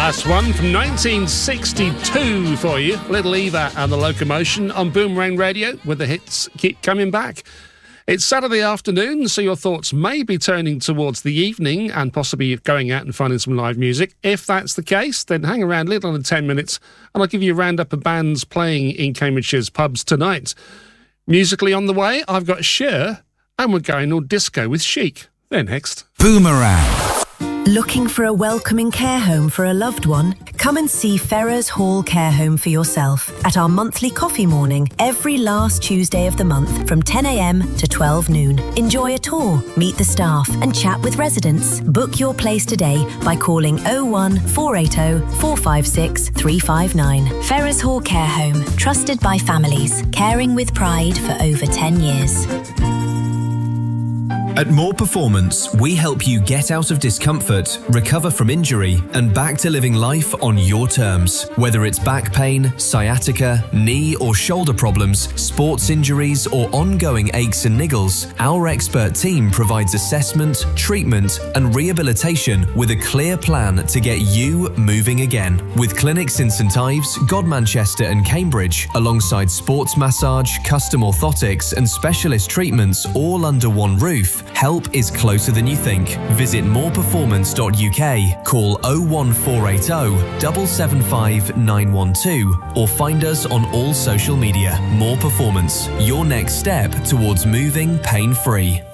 Last one from 1962 for you. Little Eva and the Locomotion on Boomerang Radio, where the hits keep coming back. It's Saturday afternoon, so your thoughts may be turning towards the evening and possibly going out and finding some live music. If that's the case, then hang around a little under 10 minutes and I'll give you a roundup of bands playing in Cambridgeshire's pubs tonight. Musically on the way, I've got Cher, and we're going all disco with Chic. They're next. Boomerang. Looking for a welcoming care home for a loved one? Come and see Ferrers Hall Care Home for yourself at our monthly coffee morning every last Tuesday of the month from 10 a.m. to 12 noon. Enjoy a tour, meet the staff and chat with residents. Book your place today by calling 01 480 456 359. Ferrers Hall Care Home, trusted by families, caring with pride for over 10 years. At More Performance, we help you get out of discomfort, recover from injury, and back to living life on your terms. Whether it's back pain, sciatica, knee or shoulder problems, sports injuries, or ongoing aches and niggles, our expert team provides assessment, treatment, and rehabilitation with a clear plan to get you moving again. With clinics in St Ives, Godmanchester, and Cambridge, alongside sports massage, custom orthotics, and specialist treatments all under one roof, help is closer than you think. Visit moreperformance.uk, call 01480 775 912 or find us on all social media. More Performance, your next step towards moving pain-free.